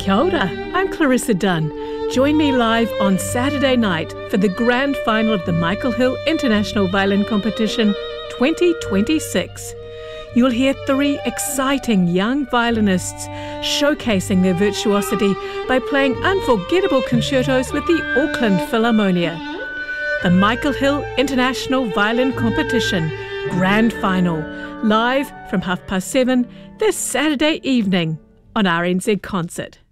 Kia ora, I'm Clarissa Dunn. Join me live on Saturday night for the grand final of the Michael Hill International Violin Competition 2026. You'll hear 3 exciting young violinists showcasing their virtuosity by playing unforgettable concertos with the Auckland Philharmonia. The Michael Hill International Violin Competition Grand Final, live from 7:30 this Saturday evening on RNZ Concert.